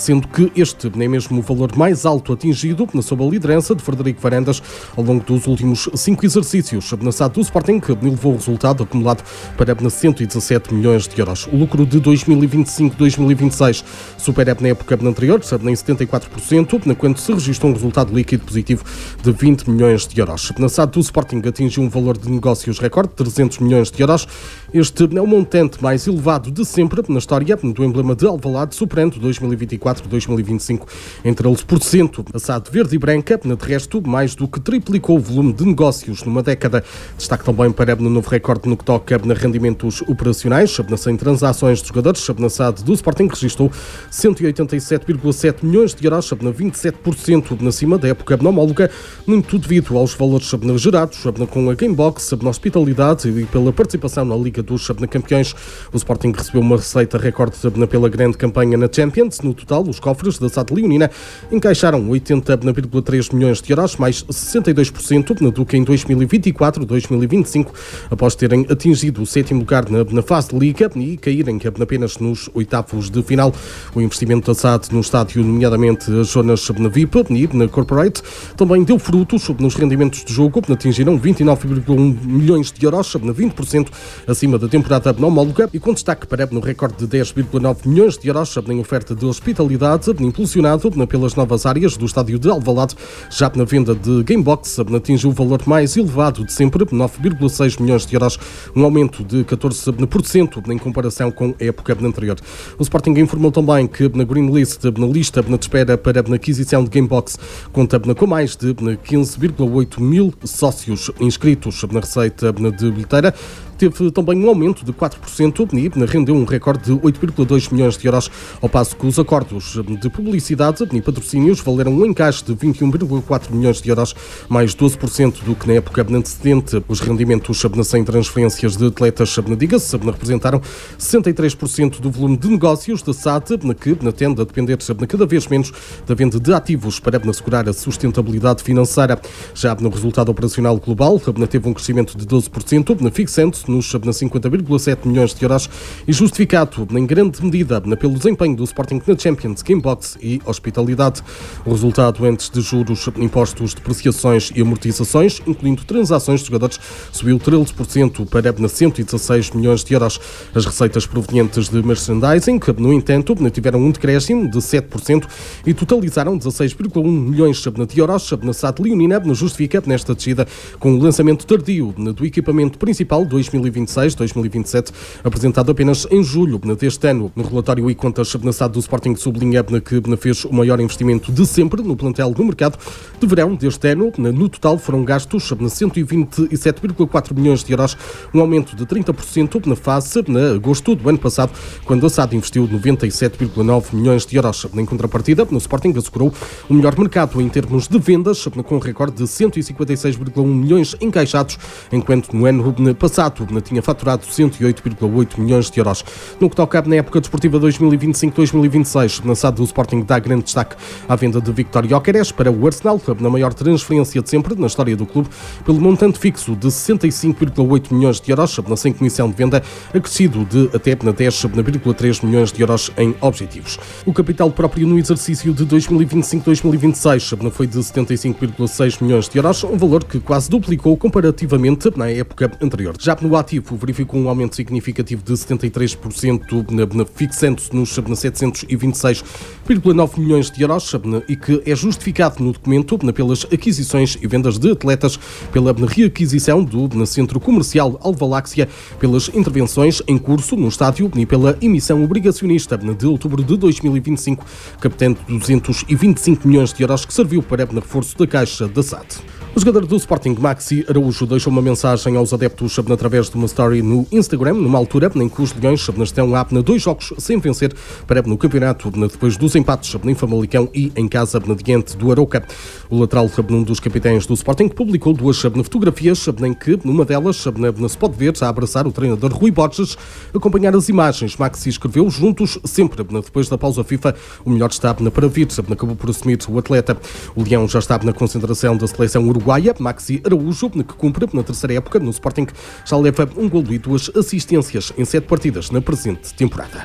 sendo que este é mesmo o valor mais alto atingido sob a liderança de Frederico Varandas ao longo dos últimos 5 exercícios. Na SAD do Sporting levou o resultado acumulado para 117 milhões de euros. O lucro de 2025-2026 supera na época anterior em 74%, quando se registrou um resultado líquido positivo de 20 milhões de euros. Na SAD do Sporting atingiu um valor de negócios recorde de 300 milhões de euros. Este é o montante mais elevado de sempre na história do emblema de Alvalade, superando 2024-2025 em 13%. A SAD verde e branca, de resto, mais do que triplicou o volume de negócios numa década. Destaque também para no novo recorde no que toca a rendimentos operacionais, sem transações de jogadores. Na SAD do Sporting registrou 187,7 milhões de euros, 27% acima da época homóloga, muito devido aos valores gerados com a Gamebox, na hospitalidade e pela participação na Liga dos Campeões. O Sporting recebeu uma receita recorde pela grande campanha na Champions. No total, os cofres da SAD leonina encaixaram 80,3 milhões de euros, mais 62% do que em 2024-2025, após terem atingido o 7º lugar na fase de Liga e caírem apenas nos oitavos de final. O investimento da SAD no estádio, nomeadamente as zonas na VIP e na Corporate, também deu frutos nos rendimentos de jogo, atingiram 29,1 milhões de euros, 20% acima da temporada homóloga, e com destaque para no recorde de 10,9 milhões de euros em oferta de hospitalidade, impulsionado pelas novas áreas do estádio de Alvalade. Já na venda de Gamebox atingiu o valor mais elevado de sempre, 9,6 milhões de euros, um aumento de 14% em comparação com a época anterior. O Sporting informou também que na Green List, na lista de espera para a aquisição de Gamebox, conta com mais de 15,8 mil sócios inscritos na receita de bilheteira. Teve também um aumento de 4% e rendeu um recorde de 8,2 milhões de euros, ao passo que os acordos de publicidade e patrocínios valeram um encaixe de 21,4 milhões de euros, mais 12% do que na época antecedente. Os rendimentos sem transferências de atletas, diga-se, representaram 63% do volume de negócios da SAD, que tende a depender cada vez menos da venda de ativos para assegurar a sustentabilidade financeira. Já no resultado operacional global, teve um crescimento de 12%, fixando-se nos 50,7 milhões de euros e justificado em grande medida pelo desempenho do Sporting na Champions, Gamebox e hospitalidade. O resultado antes de juros, impostos, depreciações e amortizações, incluindo transações de jogadores, subiu 13% para 116 milhões de euros. As receitas provenientes de merchandising, no entanto, tiveram um decréscimo de 7% e totalizaram 16,1 milhões de euros. Na SAD leonina justifica nesta descida com o lançamento tardio do equipamento principal 2026-2027, apresentado apenas em julho deste ano. No relatório e contas na SAD do Sporting sublinha que fez o maior investimento de sempre no plantel do mercado de verão deste ano. No total foram gastos 127,4 milhões de euros, um aumento de 30% na face de agosto do ano passado, quando a SAD investiu 97,9 milhões de euros. Em contrapartida, no Sporting assegurou o melhor mercado em termos de vendas, com um recorde de 156,1 milhões encaixados, enquanto no ano passado tinha faturado 108,8 milhões de euros. No que toca na época desportiva 2025-2026, na SAD do Sporting dá grande destaque à venda de Victor Gyökeres para o Arsenal, na maior transferência de sempre na história do clube, pelo montante fixo de 65,8 milhões de euros, sem comissão de venda, acrescido de até 10,3 milhões de euros em objetivos. O capital próprio no exercício de 2025-2026 foi de 75,6 milhões de euros, um valor que quase duplicou comparativamente na época anterior. Já no ativo, verificou um aumento significativo de 73%, fixando-se nos 726,9 milhões de euros, e que é justificado no documento pelas aquisições e vendas de atletas, pela reaquisição do centro comercial Alvaláxia, pelas intervenções em curso no estádio e pela emissão obrigacionista de outubro de 2025, captando 225 milhões de euros, que serviu para reforço da caixa da SAD. O jogador do Sporting, Maxi Araújo, deixou uma mensagem aos adeptos através de uma story no Instagram, numa altura em que os Leões estão há 2 jogos sem vencer para no campeonato, depois dos empates em Famalicão e em casa diante do Arouca. O lateral, um dos capitães do Sporting, publicou 2 fotografias em que, numa delas, se pode ver a abraçar o treinador Rui Borges. Acompanhar as imagens, Maxi escreveu: juntos, sempre, depois da pausa FIFA, o melhor está para vir, acabou por assumir o atleta. O Leão já está na concentração da seleção uruguaia. Maxi Araújo, que cumpre na terceira época no Sporting, já leva um golo e 2 assistências em 7 partidas na presente temporada.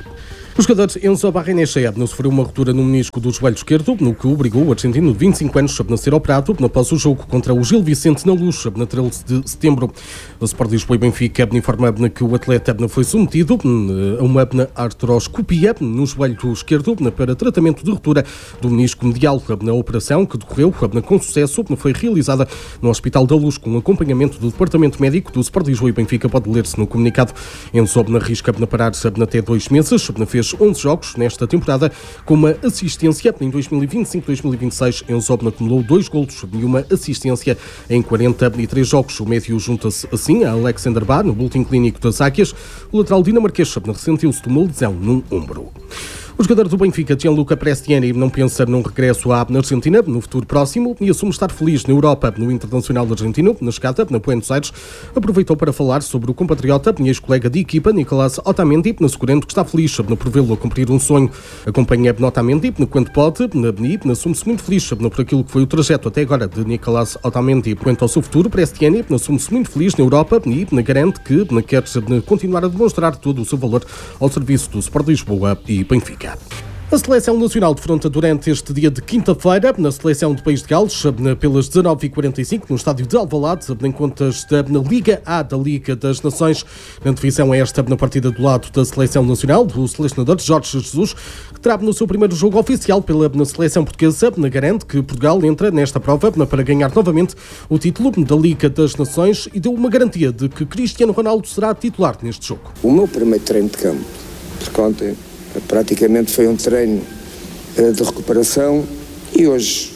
O jogador Enzo Barrenechea sofreu uma ruptura no menisco do joelho esquerdo, no que obrigou o argentino de 25 anos a ser operado após o jogo contra o Gil Vicente na Luz, na 13 de setembro. O Sport Lisboa e Benfica informa que o atleta foi submetido a uma artroscopia no joelho esquerdo para tratamento de ruptura do menisco medial. A operação, que decorreu com sucesso, foi realizada no Hospital da Luz com acompanhamento do Departamento Médico do Sport Lisboa e Benfica. Pode ler-se no comunicado. Enzo arrisca parar até 2 meses, fez 11 jogos nesta temporada, com uma assistência. Em 2025-2026, Enzo acumulou 2 golos e uma assistência em 43 jogos. O médio junta-se assim a Alexander Bá, no boletim clínico das Águias. O lateral dinamarquês ressentiu-se de uma lesão no ombro. O jogador do Benfica, Gianluca Prestiani, não pensa num regresso à Argentina no futuro próximo e assume estar feliz na Europa. No Internacional argentino, na chegada, na Buenos Aires, aproveitou para falar sobre o compatriota e ex-colega de equipa, Nicolás Otamendi, assegurando que está feliz por vê-lo a cumprir um sonho. Acompanha Otamendi quando pode, assume-se muito feliz por aquilo que foi o trajeto até agora de Nicolás Otamendi. Quanto ao seu futuro, Prestiani assume-se muito feliz na Europa e garante que quer continuar a demonstrar todo o seu valor ao serviço do Sport Lisboa e Benfica. A Seleção Nacional defronta durante este dia de quinta-feira, na Seleção do País de Gales, pelas 19h45, no estádio de Alvalade, em contas da Liga A da Liga das Nações. Na divisão é esta, na partida do lado da Seleção Nacional, o selecionador Jorge Jesus, que terá no seu primeiro jogo oficial na Seleção Portuguesa, garante que Portugal entra nesta prova para ganhar novamente o título da Liga das Nações e deu uma garantia de que Cristiano Ronaldo será titular neste jogo. O meu primeiro treino de campo, porque ontem praticamente foi um treino de recuperação e hoje,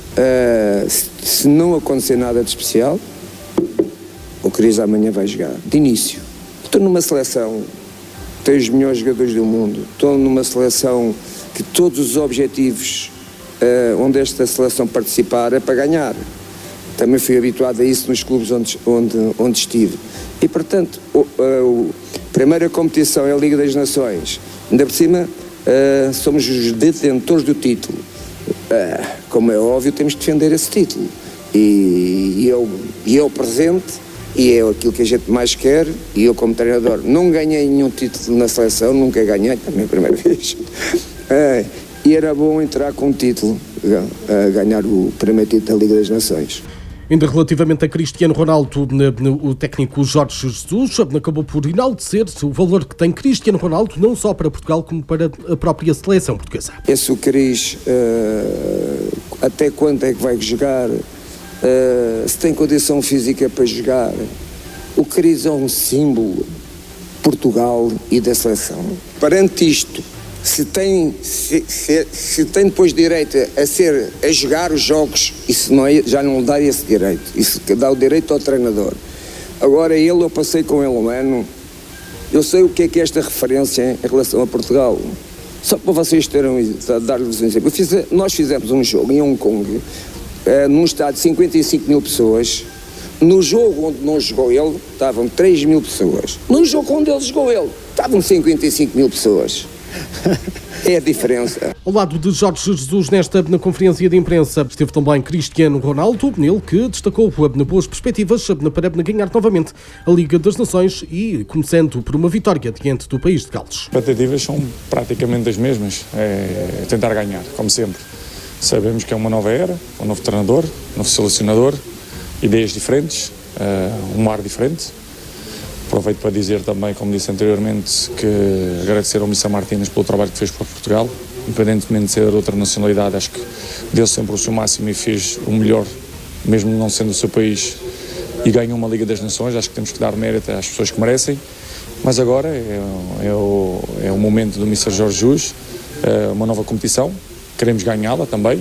se não acontecer nada de especial, o Cris amanhã vai jogar, de início. Estou numa seleção, tenho os melhores jogadores do mundo, estou numa seleção que todos os objetivos onde esta seleção participar é para ganhar. Também fui habituado a isso nos clubes onde estive. E, portanto, a primeira competição é a Liga das Nações. Ainda por cima, somos os detentores do título. Como é óbvio, temos de defender esse título. E é o presente, e é aquilo que a gente mais quer. E eu, como treinador, não ganhei nenhum título na seleção, nunca ganhei, também a primeira vez. E era bom entrar com o título, ganhar o primeiro título da Liga das Nações. Ainda relativamente a Cristiano Ronaldo, o técnico Jorge Jesus acabou por enaltecer o valor que tem Cristiano Ronaldo, não só para Portugal, como para a própria seleção portuguesa. Esse o Cris, até quando é que vai jogar, se tem condição física para jogar. O Cris é um símbolo de Portugal e da seleção. Perante isto, se tem depois direito a jogar os jogos, isso já não lhe dá esse direito, isso dá o direito ao treinador. Agora eu passei com ele um ano, eu sei o que é esta referência em relação a Portugal. Só para vocês dar-lhes um exemplo, nós fizemos um jogo em Hong Kong, num estádio de 55 mil pessoas. No jogo onde não jogou ele, estavam 3 mil pessoas. No jogo onde ele jogou ele, estavam 55 mil pessoas. É a diferença. Ao lado de Jorge Jesus, na conferência de imprensa, esteve também Cristiano Ronaldo, nele que destacou boas perspectivas para ganhar novamente a Liga das Nações e começando por uma vitória diante do País de Gales. As expectativas são praticamente as mesmas, é tentar ganhar, como sempre. Sabemos que é uma nova era, um novo treinador, um novo selecionador, ideias diferentes, um ar diferente. Aproveito para dizer também, como disse anteriormente, que agradecer ao Missa Martínez pelo trabalho que fez para Portugal, independentemente de ser de outra nacionalidade, acho que deu sempre o seu máximo e fez o melhor, mesmo não sendo o seu país, e ganhou uma Liga das Nações. Acho que temos que dar mérito às pessoas que merecem, mas agora é o momento do Missa Jorge Jesus, uma nova competição, queremos ganhá-la também,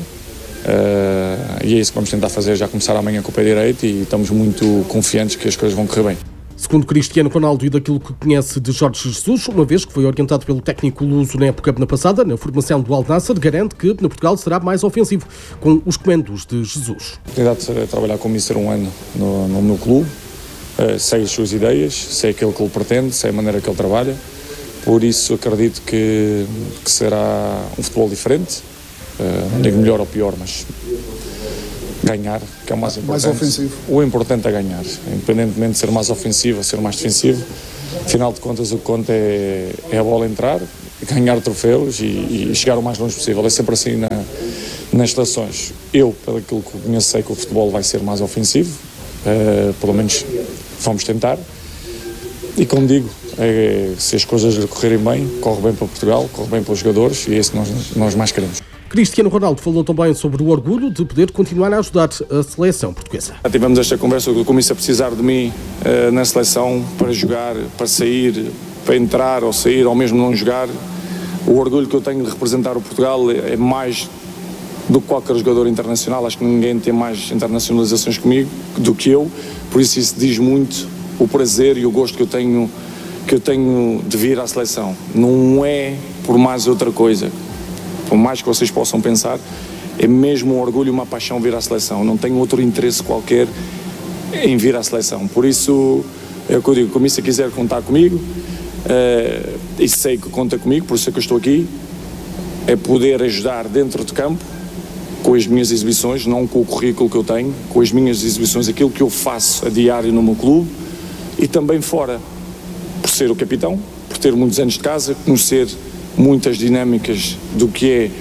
e é isso que vamos tentar fazer, já começar amanhã com o pé direito, e estamos muito confiantes que as coisas vão correr bem. Segundo Cristiano Ronaldo e daquilo que conhece de Jorge Jesus, uma vez que foi orientado pelo técnico luso na época passada, na formação do Al Nassr, garante que no Portugal será mais ofensivo com os comandos de Jesus. A oportunidade de trabalhar com o Mister um ano no meu clube, sei as suas ideias, sei aquilo que ele pretende, sei a maneira que ele trabalha, por isso acredito que será um futebol diferente, não digo melhor ou pior, mas ganhar, que é o mais importante. Mais ofensivo. O importante é ganhar, independentemente de ser mais ofensivo ou ser mais defensivo. Afinal de contas, o que conta é a bola entrar ganhar troféus e chegar o mais longe possível. É sempre assim nas seleções. Eu, pelo aquilo que conheço, sei que o futebol vai ser mais ofensivo, pelo menos vamos tentar. E como digo, se as coisas correrem bem, corre bem para Portugal, corre bem para os jogadores e é isso que nós mais queremos. Cristiano Ronaldo falou também sobre o orgulho de poder continuar a ajudar a seleção portuguesa. Já tivemos esta conversa com isso a precisar de mim na seleção para jogar, para sair, para entrar ou sair ou mesmo não jogar. O orgulho que eu tenho de representar o Portugal é mais do que qualquer jogador internacional. Acho que ninguém tem mais internacionalizações comigo do que eu, por isso diz muito o prazer e o gosto que eu tenho de vir à seleção. Não é por mais outra coisa. Por mais que vocês possam pensar, é mesmo um orgulho e uma paixão vir à seleção. Não tenho outro interesse qualquer em vir à seleção. Por isso, é o que eu digo, como se quiser contar comigo, e sei que conta comigo, por isso é que eu estou aqui, é poder ajudar dentro de campo, com as minhas exibições, não com o currículo que eu tenho, com as minhas exibições, aquilo que eu faço a diário no meu clube, e também fora, por ser o capitão, por ter muitos anos de casa, conhecer muitas dinâmicas do que é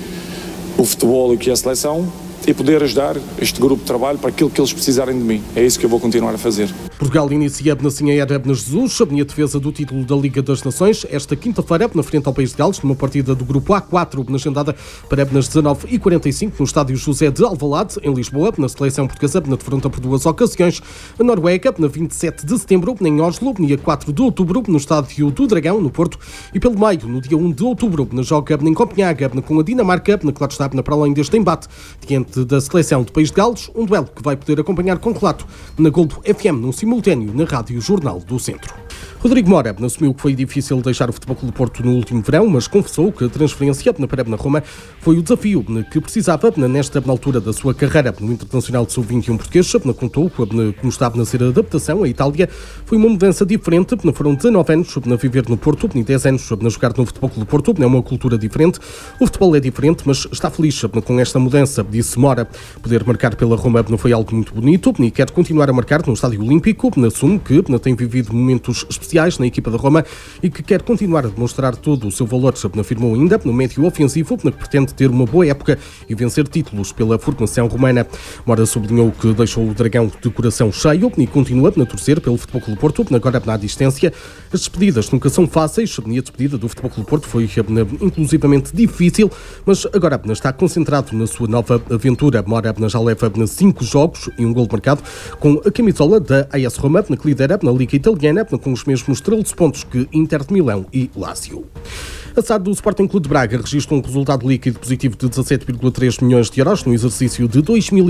o futebol e o que é a seleção e poder ajudar este grupo de trabalho para aquilo que eles precisarem de mim. É isso que eu vou continuar a fazer. Portugal inicia na Sinhaera Abna Jesus, a defesa do título da Liga das Nações, esta quinta-feira, na frente ao País de Gales, numa partida do grupo A4, agendada para nas 19h45, no estádio José de Alvalade, em Lisboa, na seleção portuguesa, defronta por duas ocasiões, a Noruega, na 27 de setembro, em Oslo, dia 4 de outubro, no estádio do Dragão, no Porto, e pelo meio, no dia 1 de outubro, na joga em Copenhaga, com a Dinamarca, claro está, para além deste embate, diante da seleção do País de Gales, um duelo que vai poder acompanhar com relato na Globo FM, num simultâneo na Rádio Jornal do Centro. Rodrigo Mora assumiu que foi difícil deixar o Futebol Clube do Porto no último verão, mas confessou que a transferência para Roma foi o desafio que precisava nesta altura da sua carreira no Internacional de Sub-21 português. Contou como estava a ser a adaptação à Itália. Foi uma mudança diferente, foram 19 anos a viver no Porto e 10 anos a jogar no Futebol Clube do Porto. É uma cultura diferente, o futebol é diferente, mas está feliz com esta mudança, disse Mora. Poder marcar pela Roma não foi algo muito bonito e quer continuar a marcar no Estádio Olímpico. Assume que tem vivido momentos especiais na equipa da Roma e que quer continuar a demonstrar todo o seu valor, afirmou ainda, no médio ofensivo, que pretende ter uma boa época e vencer títulos pela formação romana. Mora sublinhou que deixou o Dragão de coração cheio e continua a torcer pelo Futebol Clube do Porto, agora na distância. As despedidas nunca são fáceis, e a despedida do Futebol Clube do Porto foi inclusivamente difícil, mas agora está concentrado na sua nova aventura. Mora já leva 5 jogos e um gol marcado com a camisola da AS Roma, que lidera na Liga Italiana, com os mesmos 13 pontos que Inter de Milão e Lazio. A SAD do Sporting Clube de Braga registra um resultado líquido positivo de 17,3 milhões de euros no exercício de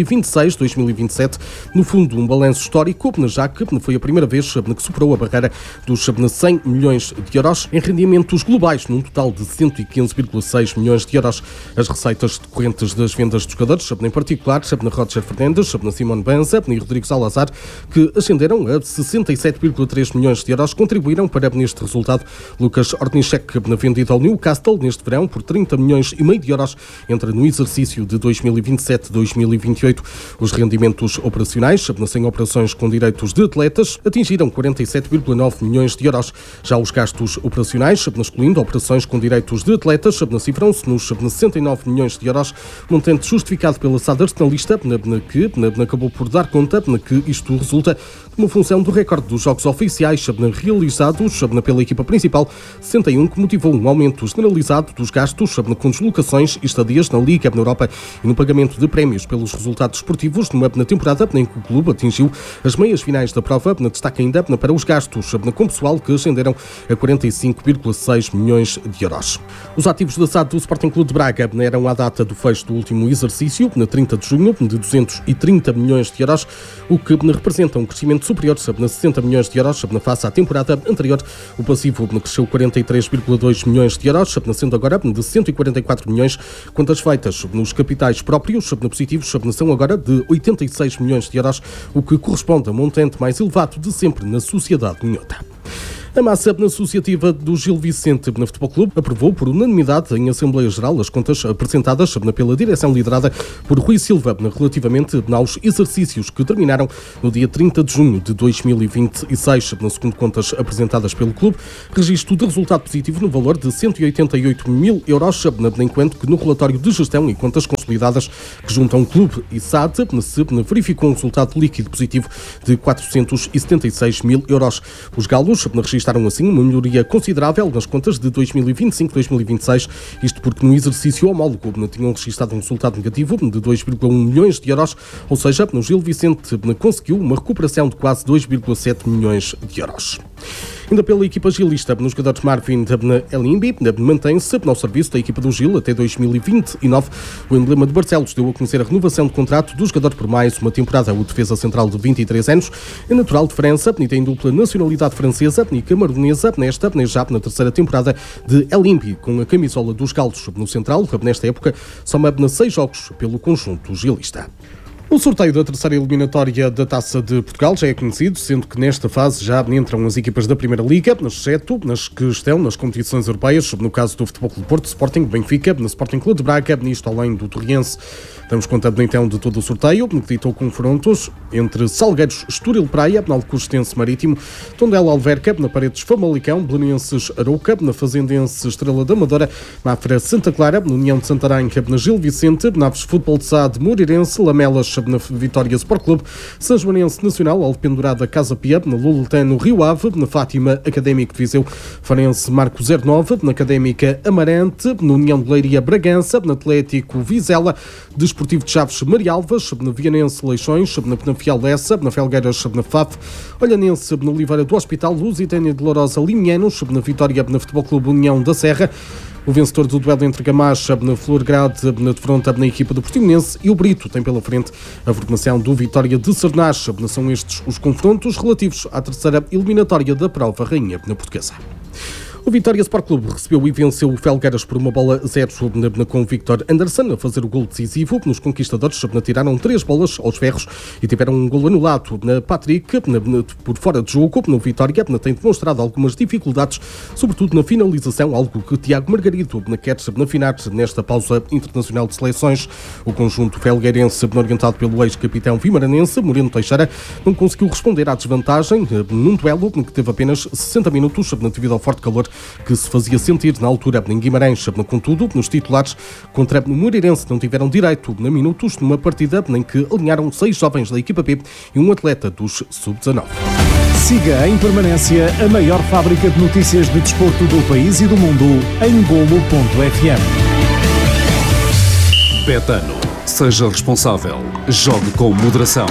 2026-2027. No fundo, um balanço histórico, já que foi a primeira vez que superou a barreira dos 100 milhões de euros em rendimentos globais, num total de 115,6 milhões de euros. As receitas decorrentes das vendas de jogadores, em particular, Roger Fernandes, Simone Banza e Rodrigo Salazar, que ascenderam a 67,3 milhões de euros, contribuíram para este resultado. Lucas Ornichek, vendido ao Newcastle neste verão por 30 milhões e meio de euros, entra no exercício de 2027-2028. Os rendimentos operacionais, sem operações com direitos de atletas, atingiram 47,9 milhões de euros. Já os gastos operacionais, excluindo operações com direitos de atletas, cifram-se nos 69 milhões de euros, montante justificado pela SAD arsenalista, que acabou por dar conta que isto resulta de uma função do recorde dos jogos oficiais realizados pela equipa principal, 61, que motivou um aumento generalizado dos gastos com deslocações e estadias na Liga, na Europa e no pagamento de prémios pelos resultados esportivos na temporada em que o clube atingiu as meias finais da prova. Destaca ainda para os gastos com pessoal, que ascenderam a 45,6 milhões de euros. Os ativos da SAD do Sporting Clube de Braga eram à data do fecho do último exercício, na 30 de junho, de 230 milhões de euros, o que representa um crescimento superior a 60 milhões de euros face à temporada anterior. O passivo cresceu 43,2 milhões de euros, sendo agora de 144 milhões. Contas feitas nos capitais próprios positivos são agora de 86 milhões de euros, o que corresponde a montante mais elevado de sempre na sociedade minhota. A massa associativa do Gil Vicente Futebol Clube aprovou por unanimidade em Assembleia Geral as contas apresentadas pela direção liderada por Rui Silva relativamente aos exercícios que terminaram no dia 30 de junho de 2026. Segundo contas apresentadas pelo clube, registro de resultado positivo no valor de 188 mil euros, enquanto que no relatório de gestão e contas consolidadas que juntam clube e SAD se verificou um resultado líquido positivo de 476 mil euros. Os galos registaram assim uma melhoria considerável nas contas de 2025-2026, isto porque no exercício homólogo tinham registrado um resultado negativo de 2,1 milhões de euros, ou seja, no Gil Vicente conseguiu uma recuperação de quase 2,7 milhões de euros. Ainda pela equipa gilista, no jogador Marvin Elimbi mantém-se ao serviço da equipa do Gil até 2029. O emblema de Barcelos deu a conhecer a renovação de contrato do jogador por mais uma temporada. O defesa central de 23 anos é natural de França e tem dupla nacionalidade francesa e camaronesa já na terceira temporada de Elimbi, com a camisola dos galos no central. Nesta época, soma 6 jogos pelo conjunto gilista. O sorteio da terceira eliminatória da Taça de Portugal já é conhecido, sendo que nesta fase já entram as equipas da Primeira Liga, exceto nas que estão nas competições europeias, no caso do Futebol Clube Porto, Sporting, Benfica, no Sporting Clube de Braga, isto além do Torriense. Damos conta então de todo o sorteio, que ditou confrontos entre Salgueiros, Estoril Praia, Alcostense Marítimo, Tondela Alverca, na Paredes Famalicão, Belenenses Arouca, na Fazendense Estrela da Amadora, Mafra Santa Clara, na União de Santarém, na Gil Vicente, Naves Futebol de Sá de Moreirense, Lamelas na Vitória Sport Clube, São Joanense Nacional, Alpendurada Casa Pia, na Luletano Rio Ave, na Fátima Académico de Viseu, Farense Marco 09, na Académica Amarante, na União de Leiria Bragança, na Atlético Vizela, Desportivo de Chaves Marialvas, na Vianense Leixões, na Penafiel Lessa, na Felgueiras na FAF, Olhanense na Oliveira do Hospital, Lusitânia de Lourosa Limianos, na Vitória na Futebol Clube União da Serra, o vencedor do duelo entre Gamacha, na Florgrade, na defronta na equipa do Portimonense, e o Brito tem pela frente a formação do Vitória de Sernás. São estes os confrontos relativos à terceira eliminatória da prova Rainha Portuguesa. O Vitória Sport Clube recebeu e venceu o Felgueiras por 1-0 com o Victor Anderson a fazer o gol decisivo. Nos conquistadores tiraram 3 bolas aos ferros e tiveram um gol anulado. Patrick, por fora de jogo, no Vitória, tem demonstrado algumas dificuldades, sobretudo na finalização, algo que Tiago Margarito quer afinar nesta pausa internacional de seleções. O conjunto felgueirense, orientado pelo ex-capitão vimaranense, Moreno Teixeira, não conseguiu responder à desvantagem num duelo que teve apenas 60 minutos devido ao forte calor que se fazia sentir na altura em Guimarães. Contudo, nos titulares contra o Moreirense não tiveram direito a minutos numa partida em que alinharam 6 jovens da equipa B e um atleta dos sub-19. Siga em permanência a maior fábrica de notícias de desporto do país e do mundo em Golo.fm. Betano. Seja responsável. Jogue com moderação.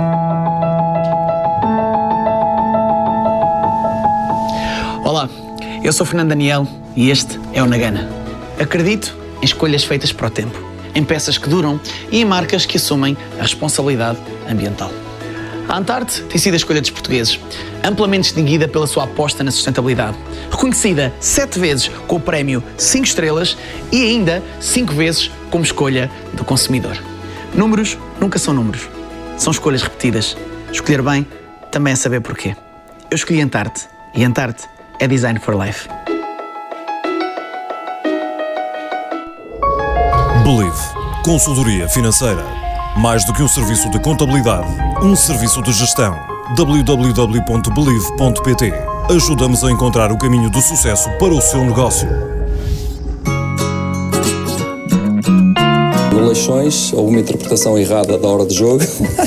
Olá, eu sou Fernando Daniel e este é o Nagana. Acredito em escolhas feitas para o tempo, em peças que duram e em marcas que assumem a responsabilidade ambiental. A Antarte tem sido a escolha dos portugueses, amplamente distinguida pela sua aposta na sustentabilidade, reconhecida 7 vezes com o prémio 5 estrelas e ainda 5 vezes como escolha do consumidor. Números nunca são números, são escolhas repetidas. Escolher bem também é saber porquê. Eu escolhi Antarte e Antarte é Design for Life. Believe. Consultoria financeira. Mais do que um serviço de contabilidade, um serviço de gestão. www.believe.pt. Ajuda-nos a encontrar o caminho do sucesso para o seu negócio. No Leixões, houve uma interpretação errada da hora de jogo.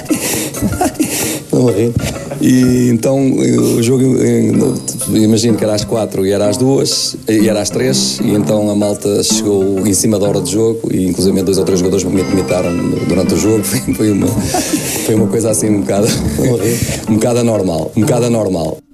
Não ri. E então o jogo, imagino que era às 4 e era às 2 e era às 3, e então a malta chegou em cima da hora de jogo e inclusive 2 ou 3 jogadores me imitaram durante o jogo. Foi uma coisa assim um bocado anormal.